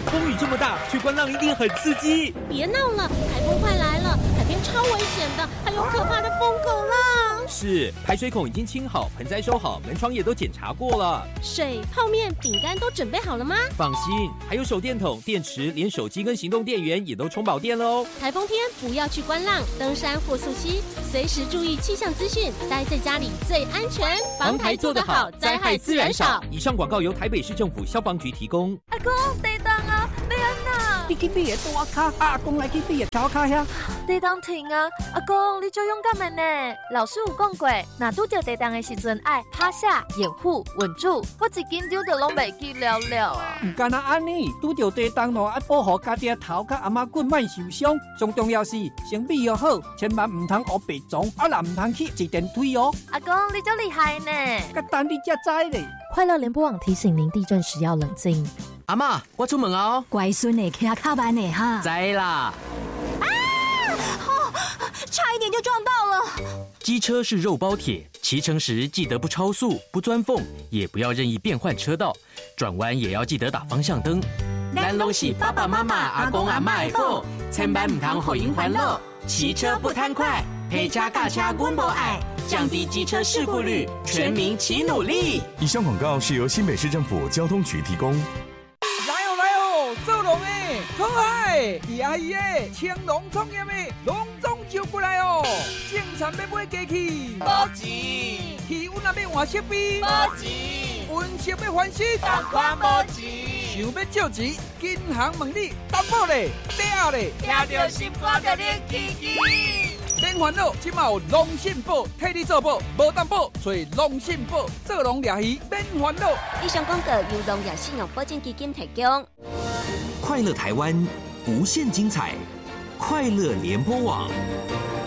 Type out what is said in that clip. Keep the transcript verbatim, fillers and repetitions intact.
风雨这么大，去观浪一定很刺激。 别闹了，台风快来了，海边超危险的，还有可怕的疯狗浪。 是，排水孔已经清好，盆栽收好，门窗也都检查过了。 水、泡面、饼干都准备好了吗？ 放心，还有手电筒、电池，连手机跟行动电源也都充饱电了哦。 台风天不要去观浪、登山或溯溪，随时注意气象资讯，待在家里最安全。 防台做得好，灾害自然少。以上广告由台北市政府消防局提供。 阿公，地动啊，要安那？ 你去比个大卡，阿公来去比个小卡遐。 地动停啊！阿公，你足勇敢的呢。老师有讲过，若拄着地动的时阵，爱趴下、掩护、稳住，我一紧张就拢袂记了了啊。 唔干那安尼，拄着地动咯，爱保护家己的头甲阿妈骨莫受伤。最重要是先备要好，千万唔通学白撞，啊也唔通去坐电梯哦。 阿公，你足厉害呢！ 甲等你才知咧。 快乐联播网提醒您，地震时要冷静。 阿嬷，我出门啊！ 乖孙的骑卡班的哈。 知啦。 啊！哦，差一点就撞到了。 机车是肉包铁，骑乘时记得不超速、不钻缝，也不要任意变换车道，转弯也要记得打方向灯。咱拢是爸爸妈妈、阿公阿嬷的宝，千万唔通互因烦恼。骑车不贪快，陪车驾车阮无爱，降低机车事故率，全民齐努力。 以上广告是由新北市政府交通局提供。 来哦来哦，做龙诶，可爱，阿姨诶，青龙创业诶，龙总就过来哦。种田要买机器， 无钱； 气温也要换设备， 无钱； 温室要翻新， 同款无钱。 想要借钱，银行问你担保咧，抵押咧， 听到心肝就咧起起。 免烦恼，即马有龙信保替你做保，无担保，找龙信保做龙掠鱼，免烦恼。 以上广告由农业信用保证基金提供。 快乐台湾，无限精彩，快乐联播网。